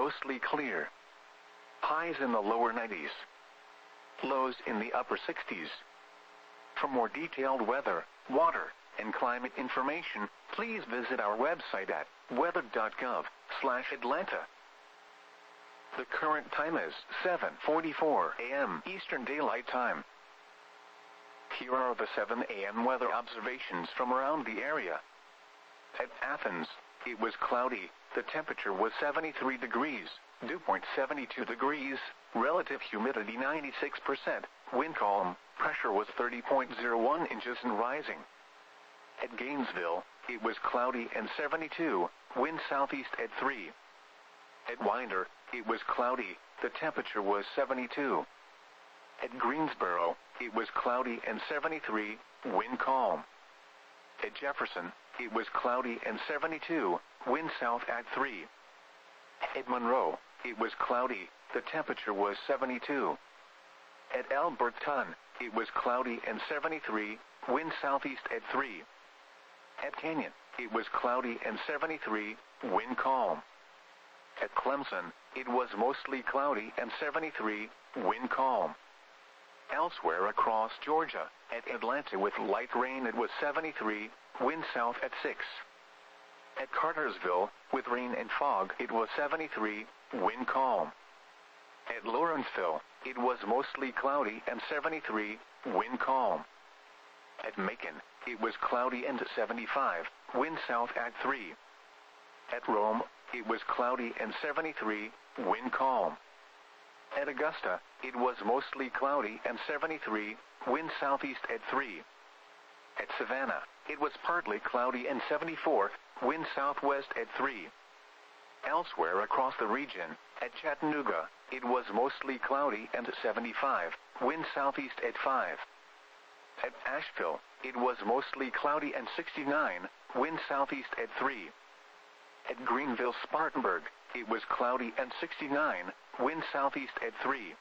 mostly clear. Highs in the lower 90s. Lows in the upper 60s. For more detailed weather, water, and climate information, please visit our website at weather.gov/Atlanta. The current time is 7:44 a.m. Eastern Daylight Time. Here are the 7 a.m. weather observations from around the area. At Athens, it was cloudy, the temperature was 73 degrees, dew point 72 degrees, relative humidity 96%, wind calm, pressure was 30.01 inches and rising. At Gainesville, it was cloudy and 72, wind southeast at 3. At Winder, it was cloudy, the temperature was 72. At Greensboro, it was cloudy and 73, wind calm. At Jefferson, it was cloudy and 72, wind south at 3. At Monroe, it was cloudy, the temperature was 72. At Alberton, it was cloudy and 73, wind southeast at 3. At Canyon, it was cloudy and 73, wind calm. At Clemson, it was mostly cloudy and 73, wind calm. Elsewhere across Georgia, at Atlanta with light rain it was 73, wind south at 6. At Cartersville, with rain and fog it was 73, wind calm. At Lawrenceville, it was mostly cloudy and 73, wind calm. At Macon, it was cloudy and 75, wind south at 3. At Rome, it was cloudy and 73, wind calm. At Augusta, it was mostly cloudy and 73, wind southeast at 3. At Savannah, it was partly cloudy and 74, wind southwest at 3. Elsewhere across the region, at Chattanooga, it was mostly cloudy and 75, wind southeast at 5. At Asheville, it was mostly cloudy and 69, wind southeast at 3. At Greenville-Spartanburg, it was cloudy and 69, wind southeast at 3.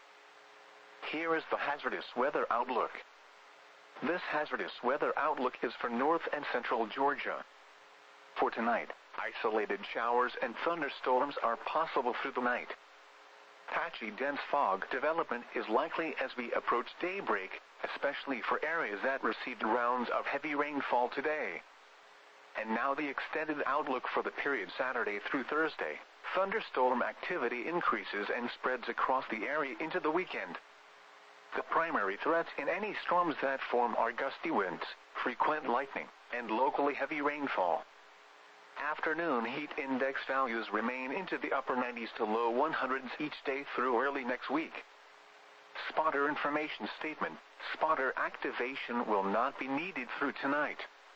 Here is the hazardous weather outlook. This hazardous weather outlook is for north and central Georgia. For tonight, isolated showers and thunderstorms are possible through the night. Patchy dense fog development is likely as we approach daybreak, especially for areas that received rounds of heavy rainfall today. And now the extended outlook for the period Saturday through Thursday. Thunderstorm activity increases and spreads across the area into the weekend. The primary threats in any storms that form are gusty winds, frequent lightning, and locally heavy rainfall. Afternoon heat index values remain into the upper 90s to low 100s each day through early next week. Spotter information statement: spotter activation will not be needed through tonight.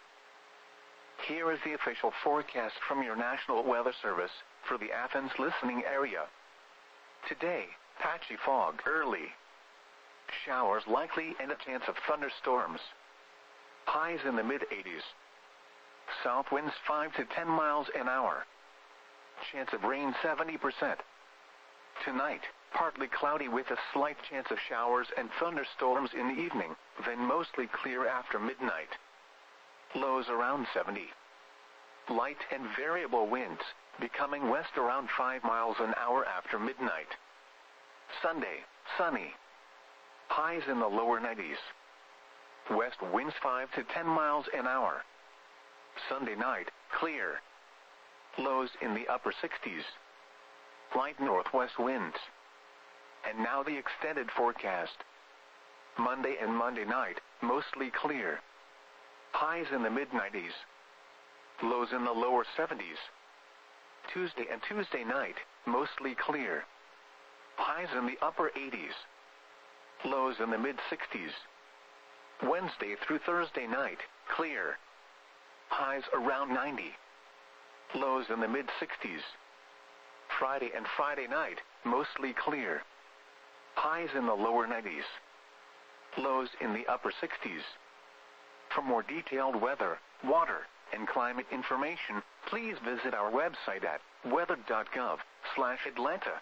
Here is the official forecast from your National Weather Service for the Athens listening area. Today, patchy fog early. Showers likely and a chance of thunderstorms. Highs in the mid-80s. South winds 5 to 10 miles an hour. Chance of rain 70%. Tonight, partly cloudy with a slight chance of showers and thunderstorms in the evening, then mostly clear after midnight. Lows around 70. Light and variable winds, becoming west around 5 miles an hour after midnight. Sunday, sunny. Highs in the lower 90s. West winds 5 to 10 miles an hour. Sunday night, clear. Lows in the upper 60s. Light northwest winds. And now the extended forecast. Monday and Monday night, mostly clear. Highs in the mid-90s. Lows in the lower 70s. Tuesday and Tuesday night, mostly clear. Highs in the upper 80s. Lows in the mid-60s. Wednesday through Thursday night, clear. Highs around 90. Lows in the mid-60s. Friday and Friday night, mostly clear. Highs in the lower 90s. Lows in the upper 60s. For more detailed weather, water, and climate information, please visit our website at weather.gov/Atlanta.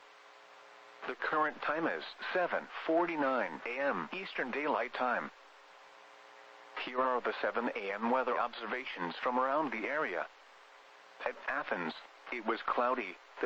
The current time is 7:49 a.m. Eastern Daylight Time. Here are the 7 a.m. weather observations from around the area. At Athens, it was cloudy, the